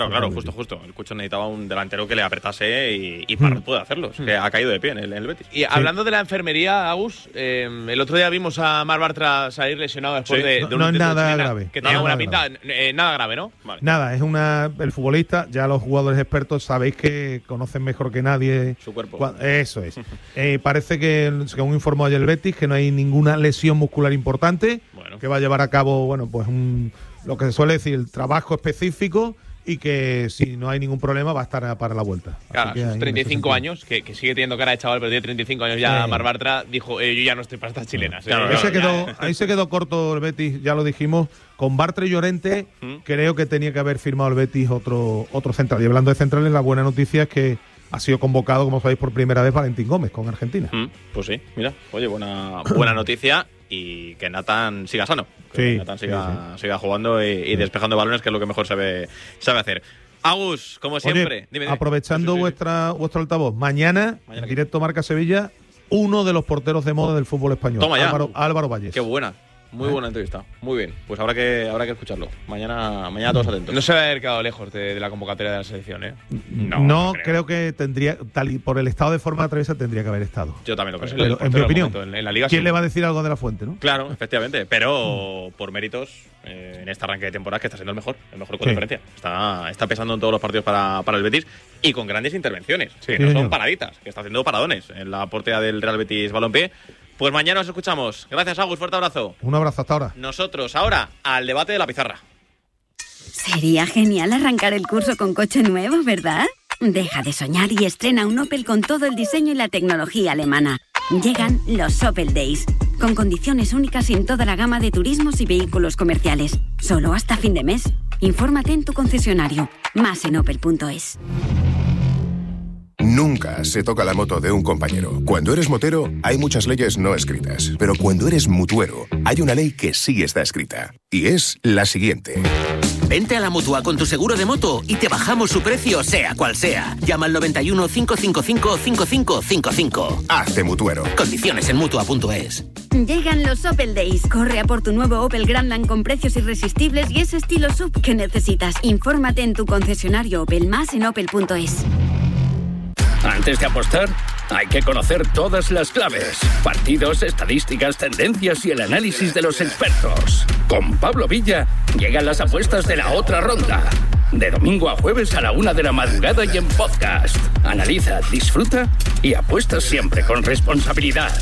Claro, justo. El Cucho necesitaba un delantero que le apretase y Parrot puede hacerlo. Es que ha caído de pie en el Betis. Y hablando de la enfermería, Agus, el otro día vimos a Marc Bartra salir lesionado después de un no es intento nada de grave. que tenía buena pinta. Nada grave, ¿no? Vale. Nada, es el futbolista, ya los jugadores expertos sabéis que conocen mejor que nadie su cuerpo. Eso es. Parece que, según informó ayer el Betis, que no hay ninguna lesión muscular importante, que va a llevar a cabo, pues lo que se suele decir, el trabajo específico, y que si no hay ningún problema va a estar para la vuelta. Claro, sus 35 años, que sigue teniendo cara de chaval, pero tiene 35 años ya. Marc Bartra dijo, yo ya no estoy para estas chilenas. Ahí se quedó corto el Betis, ya lo dijimos. Con Bartra y Llorente creo que tenía que haber firmado el Betis otro central. Y hablando de centrales, la buena noticia es que ha sido convocado, como sabéis, por primera vez Valentín Gómez con Argentina. Pues sí, mira, oye, buena noticia, y que Nathan siga sano. Que Nathan siga jugando y despejando balones, que es lo que mejor sabe hacer. Agus, como siempre. Oye, dime. Aprovechando vuestro altavoz, mañana en directo Marca Sevilla, uno de los porteros de moda del fútbol español. Toma ya. Álvaro Valles. Qué buena. Muy buena entrevista, muy bien. Pues habrá que escucharlo. Mañana todos atentos. No se va a haber quedado lejos de la convocatoria de la selección, ¿eh? No creo que tendría, tal y por el estado de forma de Travesa, tendría que haber estado. Yo también lo creo. En mi opinión, en la Liga ¿quién le va a decir algo de la Fuente, no? Claro, efectivamente. Pero por méritos, en este arranque de temporada, que está siendo el mejor con diferencia. Está pesando en todos los partidos para el Betis, y con grandes intervenciones. No son paraditas, que está haciendo paradones en la portería del Real Betis Balompié. Pues mañana nos escuchamos. Gracias, Agus. Fuerte abrazo. Un abrazo hasta ahora. Nosotros ahora al debate de la pizarra. Sería genial arrancar el curso con coche nuevo, ¿verdad? Deja de soñar y estrena un Opel con todo el diseño y la tecnología alemana. Llegan los Opel Days, con condiciones únicas en toda la gama de turismos y vehículos comerciales. Solo hasta fin de mes. Infórmate en tu concesionario. Más en opel.es. Nunca se toca la moto de un compañero. Cuando eres motero, hay muchas leyes no escritas. Pero cuando eres mutuero, hay una ley que sí está escrita. Y es la siguiente. Vente a la Mutua con tu seguro de moto y te bajamos su precio, sea cual sea. Llama al 91 555 5555. Hazte mutuero. Condiciones en Mutua.es. Llegan los Opel Days. Corre a por tu nuevo Opel Grandland con precios irresistibles y ese estilo SUV que necesitas. Infórmate en tu concesionario Opel, más en opel.es. Antes de apostar, hay que conocer todas las claves, partidos, estadísticas, tendencias y el análisis de los expertos. Con Pablo Villa llegan las apuestas de la otra ronda. De domingo a jueves a la 1 de la madrugada y en podcast. Analiza, disfruta y apuesta siempre con responsabilidad.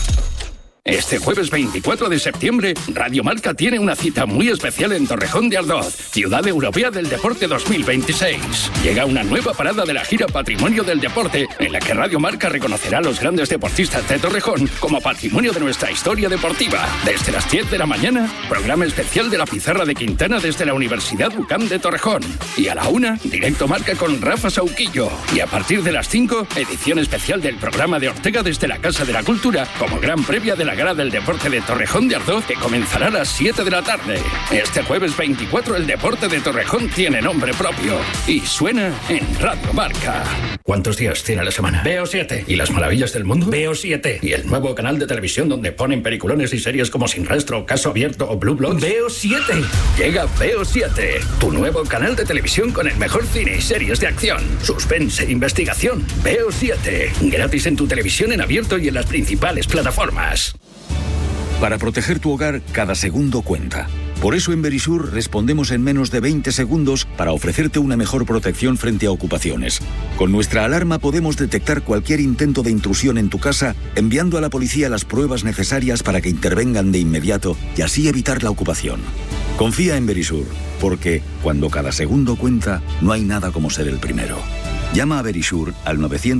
Este jueves 24 de septiembre, Radio Marca tiene una cita muy especial en Torrejón de Ardoz, Ciudad Europea del Deporte 2026. Llega una nueva parada de la gira Patrimonio del Deporte, en la que Radio Marca reconocerá a los grandes deportistas de Torrejón como patrimonio de nuestra historia deportiva. Desde las 10 de la mañana, programa especial de la Pizarra de Quintana desde la Universidad UCAM de Torrejón. Y a la 1, directo Marca con Rafa Sauquillo. Y a partir de las 5, edición especial del programa de Ortega desde la Casa de la Cultura, como gran previa de la Gala del Deporte de Torrejón de Ardoz, que comenzará a las 7 de la tarde. Este jueves 24 el deporte de Torrejón tiene nombre propio y suena en Radio Marca. ¿Cuántos días tiene la semana? Veo 7. ¿Y las maravillas del mundo? Veo 7. ¿Y el nuevo canal de televisión donde ponen peliculones y series como Sin Rastro, Caso Abierto o Blue Bloods? Veo 7. Llega Veo 7, tu nuevo canal de televisión con el mejor cine y series de acción, suspense e investigación. Veo 7, gratis en tu televisión en abierto y en las principales plataformas. Para proteger tu hogar, cada segundo cuenta. Por eso en Verisur respondemos en menos de 20 segundos para ofrecerte una mejor protección frente a ocupaciones. Con nuestra alarma podemos detectar cualquier intento de intrusión en tu casa, enviando a la policía las pruebas necesarias para que intervengan de inmediato y así evitar la ocupación. Confía en Verisur, porque cuando cada segundo cuenta, no hay nada como ser el primero. Llama a Verisur al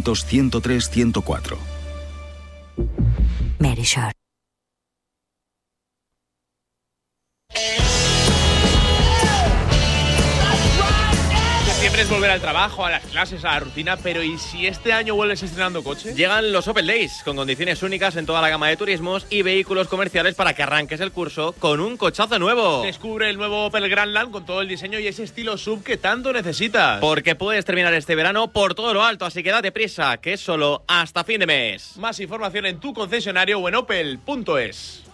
900-103-104. Verisur. Siempre es volver al trabajo, a las clases, a la rutina, pero ¿y si este año vuelves estrenando coche? Llegan los Opel Days, con condiciones únicas en toda la gama de turismos y vehículos comerciales para que arranques el curso con un cochazo nuevo. Descubre el nuevo Opel Grandland con todo el diseño y ese estilo SUV que tanto necesitas. Porque puedes terminar este verano por todo lo alto, así que date prisa, que es solo hasta fin de mes. Más información en tu concesionario o en opel.es.